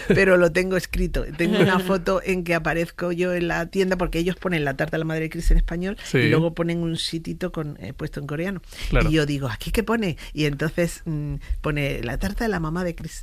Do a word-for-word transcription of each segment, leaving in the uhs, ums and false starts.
pero lo tengo escrito. Tengo una foto en que aparezco yo en la tienda, porque ellos ponen la tarta a la madre de Cris en español, sí, y luego ponen un sitito con, eh, puesto en coreano. Claro. Y yo digo, ¿aquí qué pone? Y entonces mmm, pone la tarta de la mamá de Cris.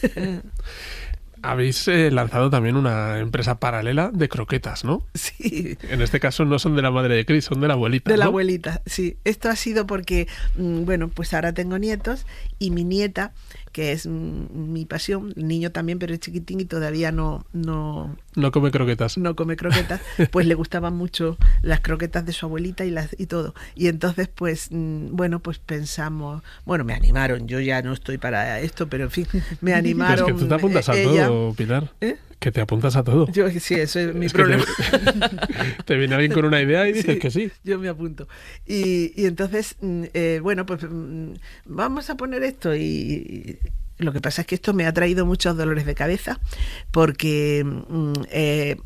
Habéis eh, lanzado también una empresa paralela de croquetas, ¿no? Sí. En este caso no son de la madre de Cris, son de la abuelita, De la ¿no? abuelita, sí. Esto ha sido porque, mmm, bueno, pues ahora tengo nietos y mi nieta, que es mmm, mi pasión, el niño también, pero es chiquitín y todavía no... No, no come croquetas. No come croquetas, pues le gustaban mucho las croquetas de su abuelita y, las, y todo. Y entonces, pues, mmm, bueno, pues pensamos... Bueno, me animaron, yo ya no estoy para esto, pero en fin, me animaron. Pero es que tú te apuntas a ella, todo, Pilar. ¿Eh? Que te apuntas a todo. Yo sí, eso es mi es problema. Te, te viene alguien con una idea y dices sí, que sí. Yo me apunto. Y, y entonces, eh, bueno, pues vamos a poner esto y, y lo que pasa es que esto me ha traído muchos dolores de cabeza porque eh,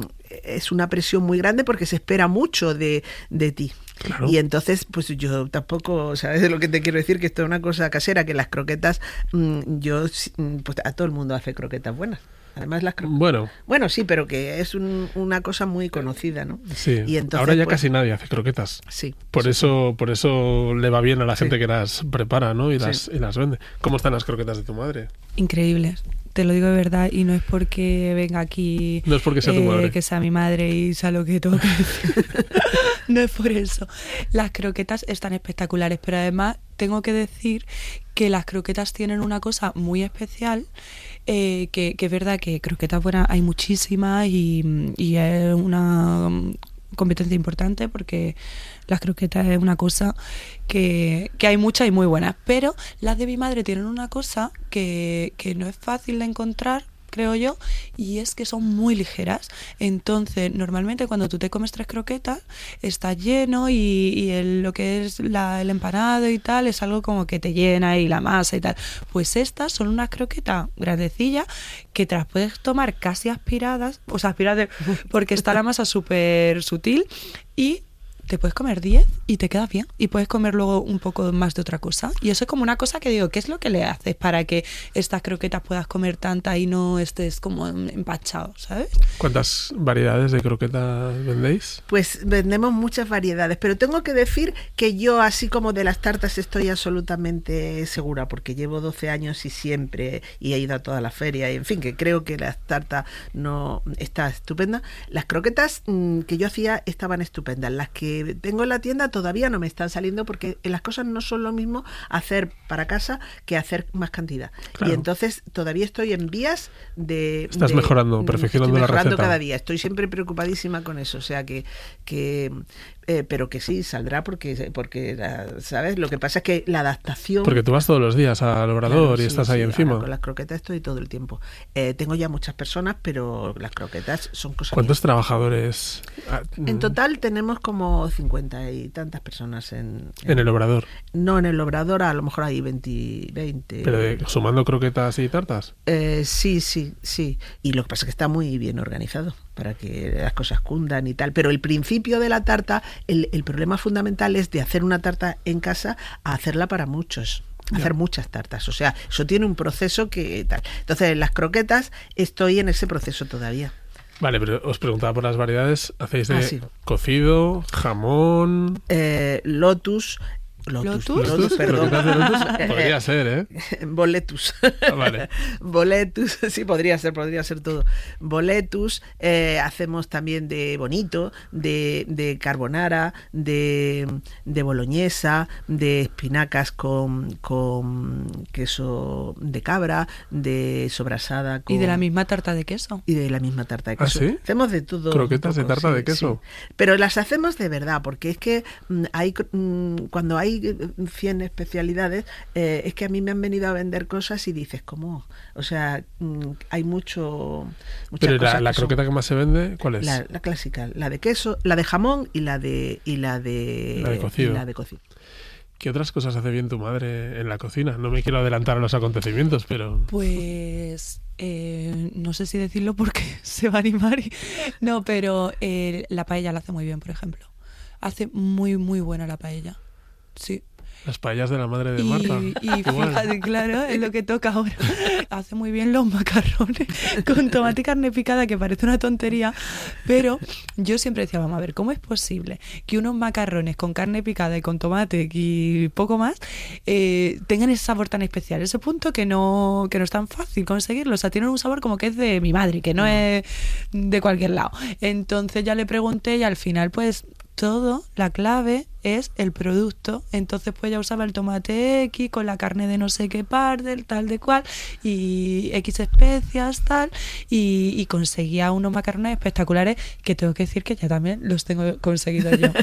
es una presión muy grande porque se espera mucho de, de ti. Claro. Y entonces, pues yo tampoco, ¿sabes de lo que te quiero decir? Que esto es una cosa casera, que las croquetas, yo, pues a todo el mundo hace croquetas buenas. Además las cro... bueno bueno sí pero que es un, una cosa muy conocida, ¿no? Sí. Y entonces, ahora ya pues, casi nadie hace croquetas. Sí. Por eso, sí. por eso le va bien a la gente sí. que las prepara, ¿no? Y las sí. y las vende. ¿Cómo están las croquetas de tu madre? Increíbles. Te lo digo de verdad y no es porque venga aquí no es porque sea tu eh, madre, que sea mi madre y sea lo que tengo que decir. No es por eso. Las croquetas están espectaculares, pero además tengo que decir que las croquetas tienen una cosa muy especial, eh, que, que es verdad que croquetas buenas hay muchísimas y, y es una competencia importante porque las croquetas es una cosa que, que hay muchas y muy buenas, pero las de mi madre tienen una cosa que, que no es fácil de encontrar, creo yo, y es que son muy ligeras. Entonces, normalmente cuando tú te comes tres croquetas, está lleno y, y el, lo que es la, el empanado y tal, es algo como que te llena y la masa y tal. Pues estas son unas croquetas grandecillas que te las puedes tomar casi aspiradas, o sea, aspiradas porque está la masa súper sutil y te puedes comer diez y te queda bien y puedes comer luego un poco más de otra cosa y eso es como una cosa que digo, ¿qué es lo que le haces para que estas croquetas puedas comer tantas y no estés como empachado, ¿sabes? ¿Cuántas variedades de croquetas vendéis? Pues vendemos muchas variedades, pero tengo que decir que yo así como de las tartas estoy absolutamente segura porque llevo doce años y siempre y he ido a toda la feria y en fin, que creo que la tarta no está estupenda. Las croquetas mmm, que yo hacía estaban estupendas, las que tengo en la tienda todavía no me están saliendo porque las cosas no son lo mismo hacer para casa que hacer más cantidad. Claro. Y entonces todavía estoy en vías de... Estás de, mejorando, perfeccionando estoy la mejorando receta. cada día. Estoy siempre preocupadísima con eso. O sea que... que eh, pero que sí, saldrá porque, porque, ¿sabes? Lo que pasa es que la adaptación... Porque tú vas todos los días al obrador claro, y sí, estás sí, ahí encima. Con las croquetas estoy todo el tiempo. Eh, tengo ya muchas personas, pero las croquetas son cosas... ¿Cuántos bien. trabajadores? En total tenemos como cincuenta y tantas personas en, en... ¿En el obrador? No, en el obrador a lo mejor hay veinte... veinte ¿Pero de, sumando croquetas y tartas? Eh, sí, sí, sí. Y lo que pasa es que está muy bien organizado para que las cosas cundan y tal. Pero el principio de la tarta, el, el problema fundamental es de hacer una tarta en casa a hacerla para muchos. Hacer ya. muchas tartas, o sea, eso tiene un proceso que tal. Entonces, en las croquetas estoy en ese proceso todavía. Vale, pero os preguntaba por las variedades. ¿Hacéis de ah, sí. cocido, jamón? Eh, lotus... Lotus, ¿Lotus? Lotus, perdón. De Lotus? Podría ser, ¿eh? Boletus. Ah, vale. Boletus, sí, podría ser, podría ser todo. Boletus, eh, hacemos también de bonito, de, de carbonara, de, de boloñesa, de espinacas con, con queso de cabra, de sobrasada con... Y de la misma tarta de queso. Y de la misma tarta de queso. ¿Ah, sí? Hacemos de todo. ¿Croquetas de tarta sí, de queso? Sí. Pero las hacemos de verdad, porque es que mm, hay mm, cuando hay cien especialidades, eh, es que a mí me han venido a vender cosas y dices, ¿cómo? O sea, mmm, hay mucho... Pero cosas la, la que croqueta son, que más se vende, ¿cuál es? La, la clásica, la de queso, la de jamón y la de y la de, la de cocido. Y la de cocido. ¿Qué otras cosas hace bien tu madre en la cocina? No me quiero adelantar a los acontecimientos, pero... Pues... Eh, no sé si decirlo porque se va a animar. Y... No, pero eh, la paella la hace muy bien, por ejemplo. Hace muy, muy buena la paella. Sí. Las paellas de la madre de y, Marta. Y fíjate, claro, es lo que toca ahora. Hace muy bien los macarrones con tomate y carne picada, que parece una tontería, pero yo siempre decía, vamos a ver, ¿cómo es posible que unos macarrones con carne picada y con tomate y poco más eh, tengan ese sabor tan especial? Ese punto que no, que no es tan fácil conseguirlo. O sea, tienen un sabor como que es de mi madre, que no es de cualquier lado. Entonces ya le pregunté y al final pues todo, la clave es el producto. Entonces pues ya usaba el tomate X con la carne de no sé qué parte, tal de cual, y X especias, tal, y, y conseguía unos macarrones espectaculares que tengo que decir que ya también los tengo conseguidos yo.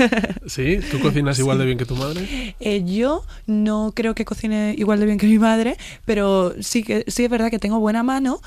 ¿Sí? ¿Tú cocinas igual Sí. de bien que tu madre? Eh, yo no creo que cocine igual de bien que mi madre, pero sí que sí es verdad que tengo buena mano,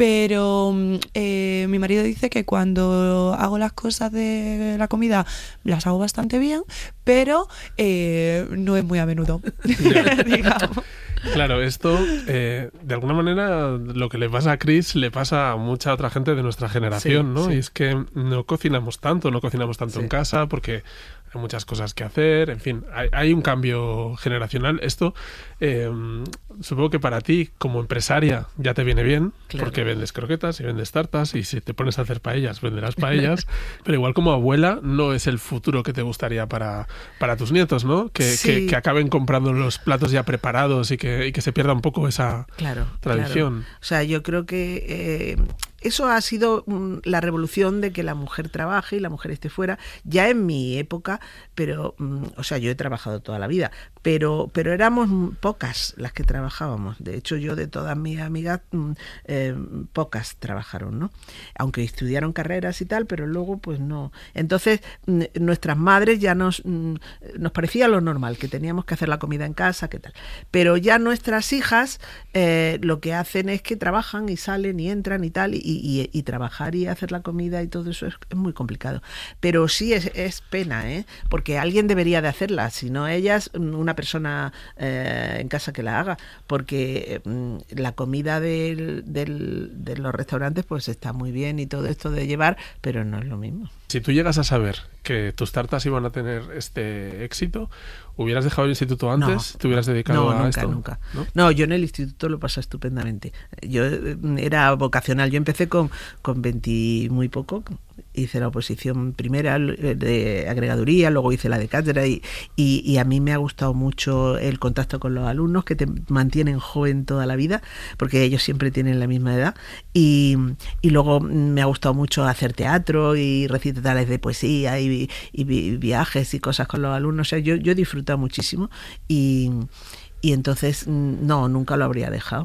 pero eh, mi marido dice que cuando hago las cosas de la comida las hago bastante bien, pero eh, no es muy a menudo, digamos. Claro, esto, eh, de alguna manera, lo que le pasa a Chris le pasa a mucha otra gente de nuestra generación, Sí, ¿no? sí. Y es que no cocinamos tanto, no cocinamos tanto Sí. en casa porque hay muchas cosas que hacer, en fin, hay, hay un cambio generacional. Esto, eh, supongo que para ti, como empresaria, ya te viene bien, Claro. porque vendes croquetas y vendes tartas, y si te pones a hacer paellas, venderás paellas, pero igual como abuela no es el futuro que te gustaría para, para tus nietos, ¿no? Que, Sí. que, que acaben comprando los platos ya preparados y que, y que se pierda un poco esa Claro, tradición. claro. O sea, yo creo que eh, eso ha sido mm, la revolución de que la mujer trabaje y la mujer esté fuera, ya en mi época, pero, mm, o sea, yo he trabajado toda la vida, pero, pero éramos mm, pocas las que trabajábamos. De hecho, yo de todas mis amigas, mm, eh, pocas trabajaron, ¿no? Aunque estudiaron carreras y tal, pero luego, pues no. Entonces, mm, nuestras madres ya nos, mm, nos parecía lo normal, que teníamos que hacer la comida en casa, qué tal. Pero ya nuestras hijas eh, lo que hacen es que trabajan y salen y entran y tal, y, y, y trabajar y hacer la comida y todo eso es, es muy complicado. Pero sí es, es pena, ¿eh? Porque alguien debería de hacerla, si no ellas, una persona eh, en casa que la haga, porque eh, la comida del, del, de los restaurantes pues está muy bien y todo esto de llevar, pero no es lo mismo. Si tú llegas a saber que tus tartas iban a tener este éxito, ¿hubieras dejado el instituto antes? No, ¿Te hubieras dedicado no, a nunca, esto? Nunca, ¿No? no, yo en el instituto lo pasé estupendamente. Yo eh, era vocacional. Yo empecé con, con veinte muy poco. Hice la oposición primera de agregaduría, luego hice la de cátedra y, y, y a mí me ha gustado mucho el contacto con los alumnos, que te mantienen joven toda la vida, porque ellos siempre tienen la misma edad. Y, y luego me ha gustado mucho hacer teatro y recitales de poesía y, y, y viajes y cosas con los alumnos. O sea, yo, yo he disfrutado muchísimo y, y entonces no, nunca lo habría dejado.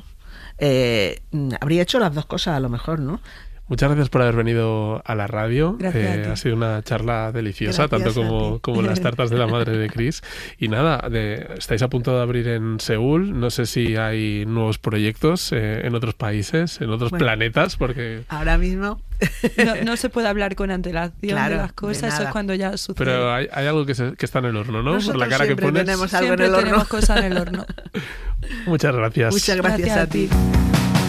Eh, habría hecho las dos cosas a lo mejor, ¿no? Muchas gracias por haber venido a la radio. Gracias Eh, a ti. ha sido una charla deliciosa, Gracias tanto a como, ti. como las tartas de la madre de Chris. Y nada, de, estáis a punto de abrir en Seúl. No sé si hay nuevos proyectos eh, en otros países, en otros Bueno. planetas, porque... Ahora mismo... No, no se puede hablar con antelación Claro, de las de cosas, eso nada. es cuando ya sucede. Pero hay, hay algo que, se, que está en el horno, ¿no? Por Nosotros la cara que siempre pones. tenemos algo Siempre en el horno. tenemos cosas en el horno. Muchas gracias. Muchas gracias, Gracias a a ti. ti.